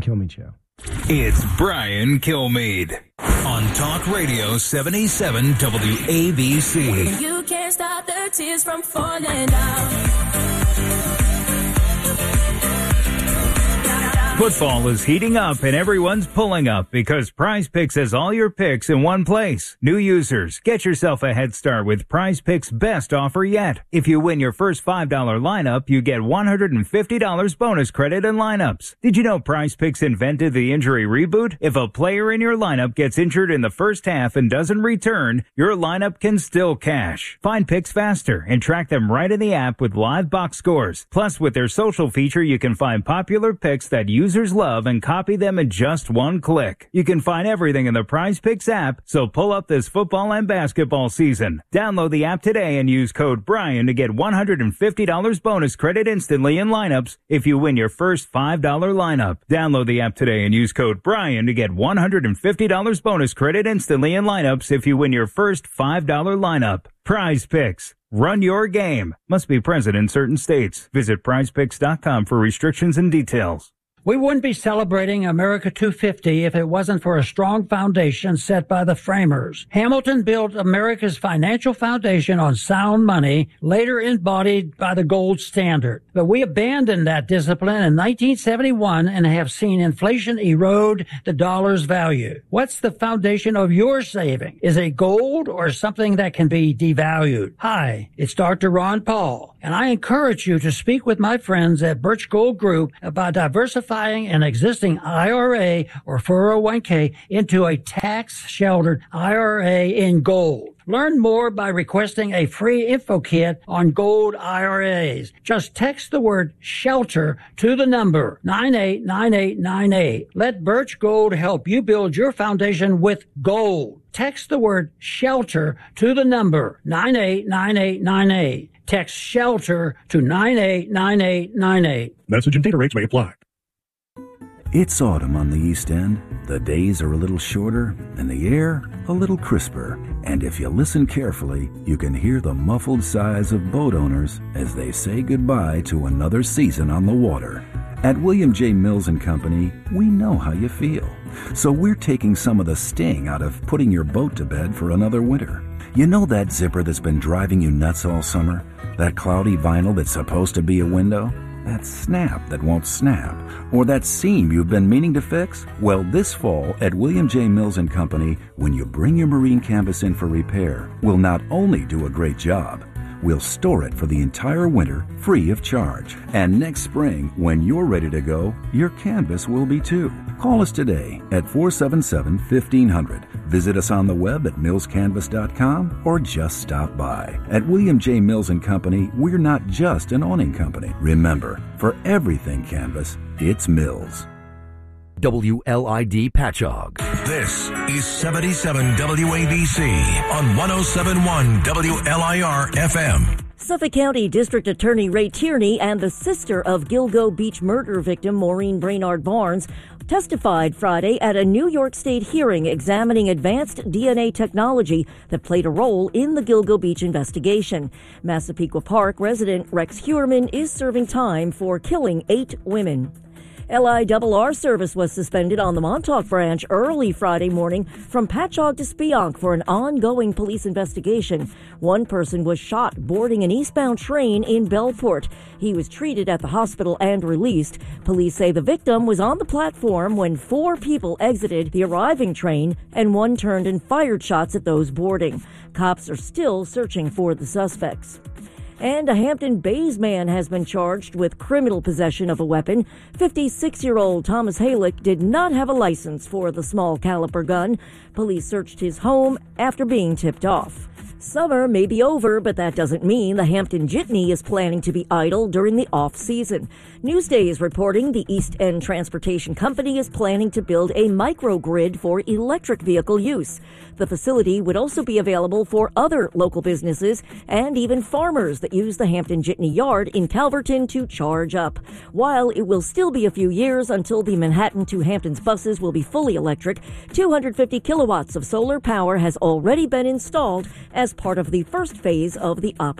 Kilmeade Show. It's Brian Kilmeade on Talk Radio 77 WABC. You can't stop the tears from falling down. Football is heating up and everyone's pulling up because Prize Picks has all your picks in one place. New users, get yourself a head start with Prize Picks' best offer yet. If you win your first $5 lineup, you get $150 bonus credit in lineups. Did you know Prize Picks invented the injury reboot? If a player in your lineup gets injured in the first half and doesn't return, your lineup can still cash. Find picks faster and track them right in the app with live box scores. Plus, with their social feature, you can find popular picks that users love and copy them in just one click. You can find everything in the Prize Picks app, so pull up this football and basketball season. Download the app today and use code Brian to get $150 bonus credit instantly in lineups if you win your first $5 lineup. Download the app today and use code Brian to get $150 bonus credit instantly in lineups if you win your first $5 lineup. Prize Picks. Run your game. Must be present in certain states. Visit prizepicks.com for restrictions and details. We wouldn't be celebrating America 250 if it wasn't for a strong foundation set by the framers. Hamilton built America's financial foundation on sound money, later embodied by the gold standard. But we abandoned that discipline in 1971 and have seen inflation erode the dollar's value. What's the foundation of your saving? Is it gold or something that can be devalued? Hi, it's Dr. Ron Paul, and I encourage you to speak with my friends at Birch Gold Group about diversifying an existing IRA or 401k into a tax-sheltered IRA in gold. Learn more by requesting a free info kit on gold IRAs. Just text the word SHELTER to the number 989898. Let Birch Gold help you build your foundation with gold. Text the word SHELTER to the number 989898. Text SHELTER to 989898. Message and data rates may apply. It's autumn on the East End. The days are a little shorter and the air a little crisper. And if you listen carefully, you can hear the muffled sighs of boat owners as they say goodbye to another season on the water. At William J. Mills & Company, we know how you feel. So we're taking some of the sting out of putting your boat to bed for another winter. You know that zipper that's been driving you nuts all summer? That cloudy vinyl that's supposed to be a window? That snap that won't snap? Or that seam you've been meaning to fix? Well, this fall at William J. Mills & Company, when you bring your marine canvas in for repair, we'll not only do a great job, we'll store it for the entire winter free of charge. And next spring, when you're ready to go, your canvas will be too. Call us today at 477-1500. Visit us on the web at millscanvas.com or just stop by. At William J. Mills & Company, we're not just an awning company. Remember, for everything canvas, it's Mills. WLID Patchogue. This is 77 WABC on 107.1 WLIR FM. Suffolk County District Attorney Ray Tierney and the sister of Gilgo Beach murder victim Maureen Brainard Barnes testified Friday at a New York State hearing examining advanced DNA technology that played a role in the Gilgo Beach investigation. Massapequa Park resident Rex Hewerman is serving time for killing 8 women. LIRR service was suspended on the Montauk branch early Friday morning from Patchogue to Spionk for an ongoing police investigation. One person was shot boarding an eastbound train in Bellport. He was treated at the hospital and released. Police say the victim was on the platform when 4 people exited the arriving train and one turned and fired shots at those boarding. Cops are still searching for the suspects. And a Hampton Bays man has been charged with criminal possession of a weapon. 56-year-old Thomas Halick did not have a license for the small caliber gun. Police searched his home after being tipped off. Summer may be over, but that doesn't mean the Hampton Jitney is planning to be idle during the off-season. Newsday is reporting the East End Transportation Company is planning to build a microgrid for electric vehicle use. The facility would also be available for other local businesses and even farmers that use the Hampton Jitney Yard in Calverton to charge up. While it will still be a few years until the Manhattan to Hamptons buses will be fully electric, 250 kilowatts of solar power has already been installed as part of the first phase of the operation.